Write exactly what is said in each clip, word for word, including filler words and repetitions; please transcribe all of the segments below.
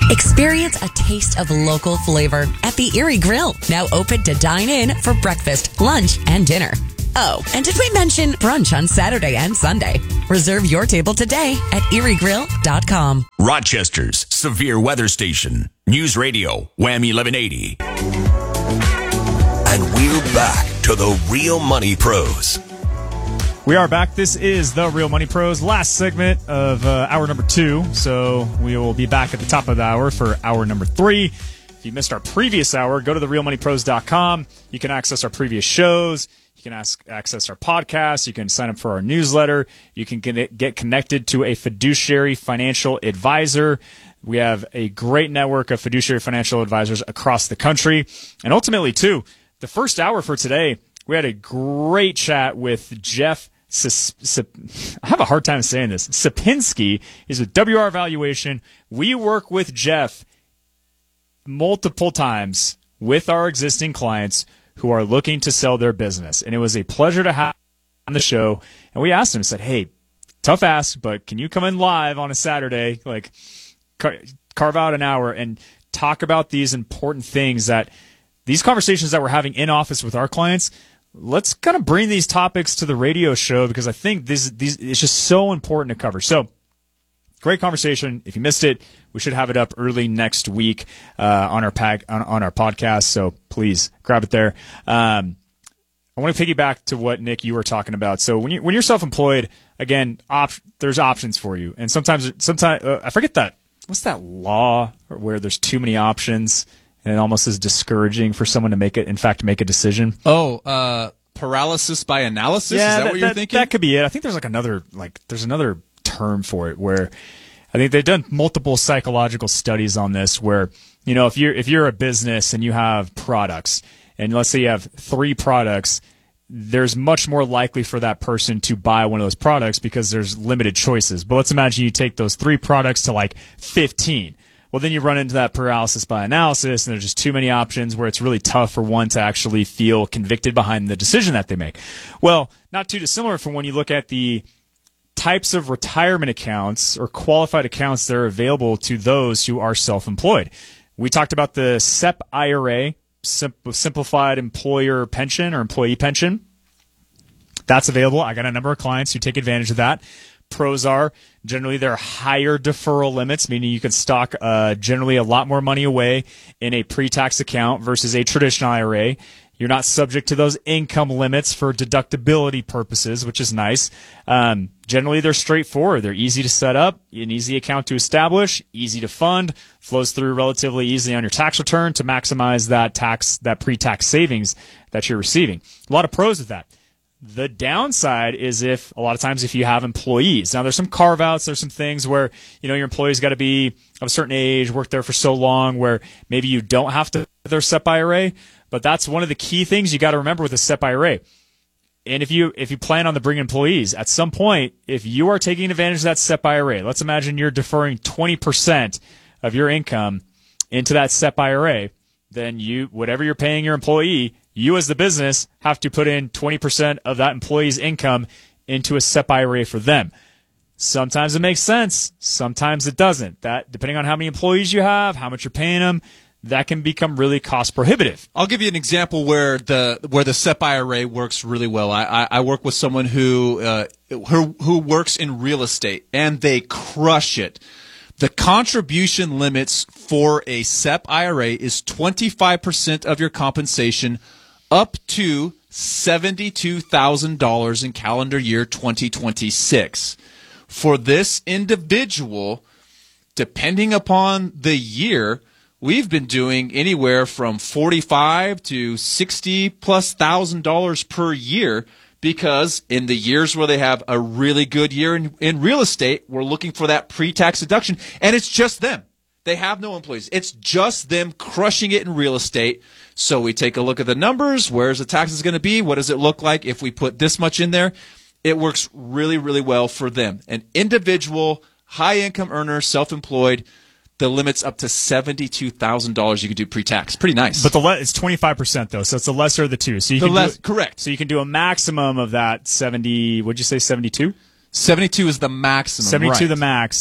Experience a taste of local flavor at the Erie Grill, now open to dine in for breakfast, lunch, and dinner. Oh, and did we mention brunch on Saturday and Sunday? Reserve your table today at erie grill dot com. Rochester's severe weather station, News Radio, Wham eleven eighty. And we're back to the Real Money Pros. We are back. This is the Real Money Pros, last segment of uh, hour number two. So we will be back at the top of the hour for hour number three. If you missed our previous hour, go to the real money pros dot com. You can access our previous shows. You can ask, access our podcast. You can sign up for our newsletter. You can get, get connected to a fiduciary financial advisor. We have a great network of fiduciary financial advisors across the country. And ultimately, too, the first hour for today, we had a great chat with Jeff. Sis, Sip, I have a hard time saying this. Sipinski. He's with W R Valuation. We work with Jeff multiple times with our existing clients who are looking to sell their business. And it was a pleasure to have on the show. And we asked him, said, hey, tough ask, but can you come in live on a Saturday, like car- carve out an hour and talk about these important things that these conversations that we're having in office with our clients, let's kind of bring these topics to the radio show because I think this, these, it's just so important to cover. So great conversation. If you missed it, we should have it up early next week uh, on our pack on, on our podcast. So please grab it there. Um, I want to piggyback to what Nick you were talking about. So when you when you're self-employed, again, op- there's options for you, and sometimes sometimes uh, I forget that what's that law where there's too many options and it almost is discouraging for someone to make it. In fact, make a decision. Oh, uh, paralysis by analysis. Yeah, is that, that what you're that, thinking? That could be it. I think there's like another like there's another term for it where. I think they've done multiple psychological studies on this where, you know, if you're, if you're a business and you have products and let's say you have three products, there's much more likely for that person to buy one of those products because there's limited choices. But let's imagine you take those three products to like fifteen. Well, then you run into that paralysis by analysis and there's just too many options where it's really tough for one to actually feel convicted behind the decision that they make. Well, not too dissimilar from when you look at the types of retirement accounts or qualified accounts that are available to those who are self-employed. We talked about the S E P I R A, Simplified Employer Pension or Employee Pension. That's available. I got a number of clients who take advantage of that. Pros are generally there are higher deferral limits, meaning you can stock uh, generally a lot more money away in a pre-tax account versus a traditional I R A. You're not subject to those income limits for deductibility purposes, which is nice. Um, generally, they're straightforward. They're easy to set up, an easy account to establish, easy to fund, flows through relatively easily on your tax return to maximize that tax, that pre-tax savings that you're receiving. A lot of pros with that. The downside is if a lot of times if you have employees. Now, there's some carve-outs. There's some things where, you know, your employees got to be of a certain age, work there for so long where maybe you don't have to have their S E P I R A. But that's one of the key things you got to remember with a S E P I R A. And if you if you plan on to bring employees, at some point, if you are taking advantage of that S E P I R A, let's imagine you're deferring twenty percent of your income into that S E P I R A, then you whatever you're paying your employee, you as the business have to put in twenty percent of that employee's income into a S E P I R A for them. Sometimes it makes sense. Sometimes it doesn't. That depending on how many employees you have, how much you're paying them, that can become really cost prohibitive. I'll give you an example where the where the S E P I R A works really well. I, I, I work with someone who, uh, who who works in real estate, and they crush it. The contribution limits for a S E P I R A is twenty-five percent of your compensation up to seventy-two thousand dollars in calendar year twenty twenty-six. For this individual, depending upon the year, we've been doing anywhere from forty-five to sixty plus thousand dollars per year because in the years where they have a really good year in, in real estate, we're looking for that pre-tax deduction, and it's just them. They have no employees. It's just them crushing it in real estate. So we take a look at the numbers. Where's the taxes going to be? What does it look like if we put this much in there? It works really, really well for them. An individual, high-income earner, self-employed, the limit's up to seventy-two thousand dollars you can do pre-tax. Pretty nice. But the le- it's twenty-five percent, though, so it's the lesser of the two. So you the can less, do, correct. So you can do a maximum of that seventy, what'd you say, seventy-two? seventy-two is the maximum, seventy-two right. the max.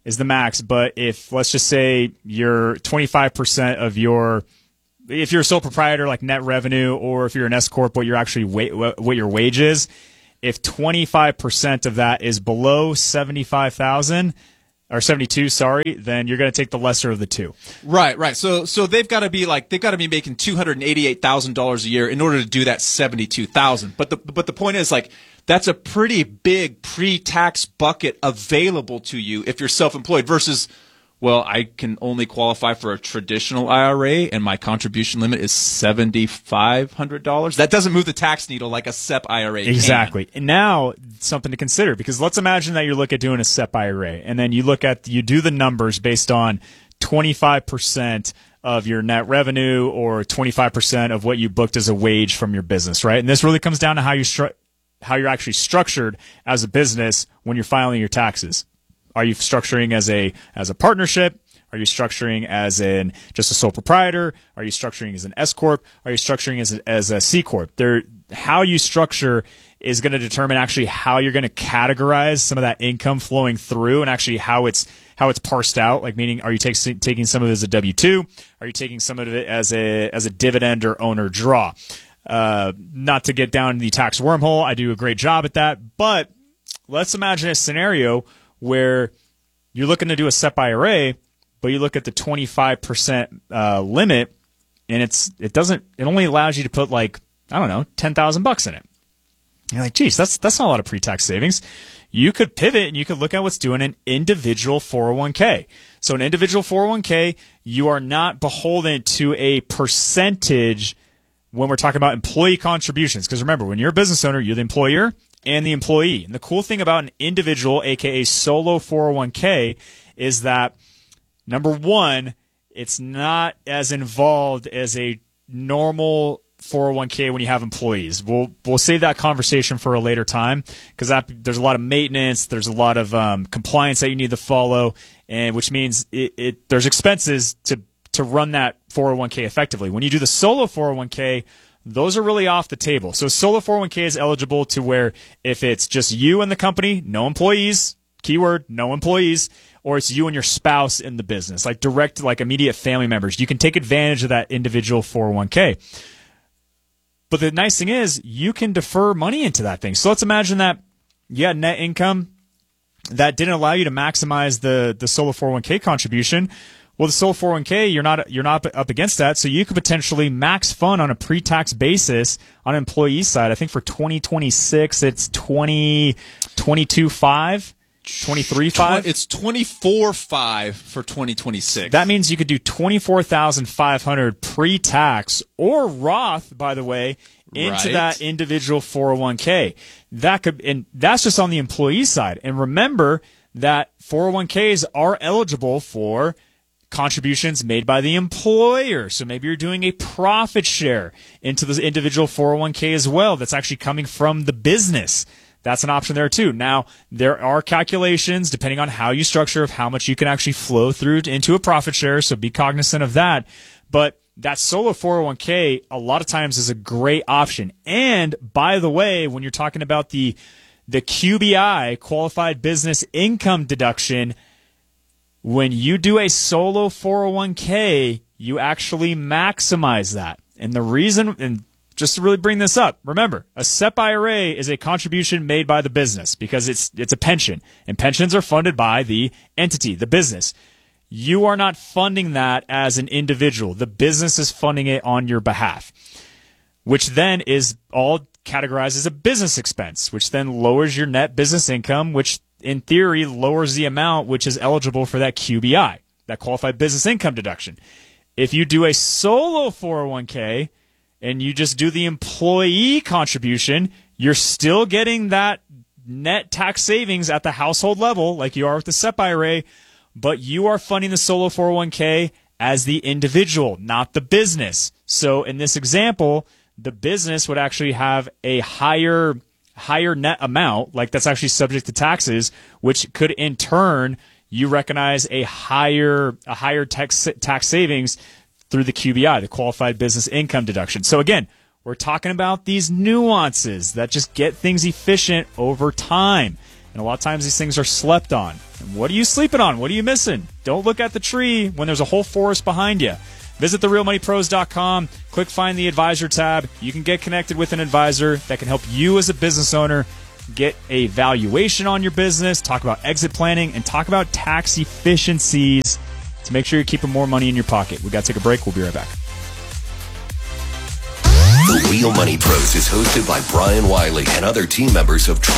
is the max. But if, let's just say you're twenty-five percent of your, if you're a sole proprietor, like net revenue, or if you're an S corp, what you're actually wa- what your wage is, if twenty-five percent of that is below seventy-five thousand or seventy-two, sorry, then you're going to take the lesser of the two. Right, right. So, so they've got to be like they've got to be making two hundred eighty-eight thousand dollars a year in order to do that seventy-two thousand. But the but the point is, like, that's a pretty big pre-tax bucket available to you if you're self-employed versus, well, I can only qualify for a traditional I R A and my contribution limit is seven thousand five hundred dollars. That doesn't move the tax needle like a S E P I R A Exactly. can. And now something to consider, because let's imagine that you look at doing a S E P I R A, and then you look at, you do the numbers based on twenty-five percent of your net revenue or twenty-five percent of what you booked as a wage from your business, right? And this really comes down to how you stru- how you're actually structured as a business when you're filing your taxes. Are you structuring as a as a partnership? Are you structuring as in just a sole proprietor? Are you structuring as an S corp? Are you structuring as a, as a C corp? There, how you structure is going to determine actually how you're going to categorize some of that income flowing through, and actually how it's how it's parsed out. Like, meaning, are you take, taking some of it as a W two? Are you taking some of it as a as a dividend or owner draw? Uh, not to get down the tax wormhole, I do a great job at that. But let's imagine a scenario where you're looking to do a S E P I R A, but you look at the twenty-five percent uh, limit, and it's it doesn't it only allows you to put, like, I don't know, ten thousand bucks in it. You're like, geez, that's that's not a lot of pre-tax savings. You could pivot and you could look at what's doing an individual four oh one k. So an individual four oh one k, you are not beholden to a percentage when we're talking about employee contributions. Because remember, when you're a business owner, you're the employer and the employee. And the cool thing about an individual, aka solo four oh one k, is that, number one, it's not as involved as a normal four oh one k when you have employees. We'll we'll save that conversation for a later time, because that there's a lot of maintenance, there's a lot of um, compliance that you need to follow, and which means it, it there's expenses to to run that four oh one k effectively. When you do the solo four oh one k, those are really off the table. So solo four oh one k is eligible to where if it's just you and the company, no employees, keyword, no employees, or it's you and your spouse in the business, like direct, like immediate family members, you can take advantage of that individual four oh one k. But the nice thing is you can defer money into that thing. So let's imagine that you had net income that didn't allow you to maximize the, the solo four oh one k contribution. Well, the solo four oh one k, you're not you're not up against that, so you could potentially max fund on a pre-tax basis on an employee side. I think for twenty twenty-six, it's twenty twenty-two five, twenty-three five. It's twenty-four five for twenty twenty-six. That means you could do twenty-four thousand five hundred pre-tax or Roth, by the way, into Right. that individual four oh one k. That could, and that's just on the employee side. And remember that four oh one k's are eligible for contributions made by the employer. So maybe you're doing a profit share into the individual four oh one k as well. That's actually coming from the business. That's an option there too. Now, there are calculations depending on how you structure of how much you can actually flow through into a profit share. So be cognizant of that. But that solo four oh one k a lot of times is a great option. And by the way, when you're talking about the the Q B I, qualified business income deduction, when you do a solo four oh one k, you actually maximize that. And the reason, and just to really bring this up, remember, a S E P I R A is a contribution made by the business because it's it's a pension, and pensions are funded by the entity, the business. You are not funding that as an individual. The business is funding it on your behalf, which then is all categorized as a business expense, which then lowers your net business income, which in theory lowers the amount which is eligible for that Q B I, that qualified business income deduction. If you do a solo four oh one k and you just do the employee contribution, you're still getting that net tax savings at the household level like you are with the S E P I R A, but you are funding the solo four oh one k as the individual, not the business. So in this example, the business would actually have a higher higher net amount, like that's actually subject to taxes, which could in turn you recognize a higher a higher tax tax savings through the Q B I, the qualified business income deduction. So again, we're talking about these nuances that just get things efficient over time. And a lot of times these things are slept on. And what are you sleeping on? What are you missing? Don't look at the tree when there's a whole forest behind you. Visit the real money pros dot com. Click Find the Advisor tab. You can get connected with an advisor that can help you as a business owner get a valuation on your business, talk about exit planning, and talk about tax efficiencies to make sure you're keeping more money in your pocket. We got to take a break. We'll be right back. The Real Money Pros is hosted by Brian Wiley and other team members of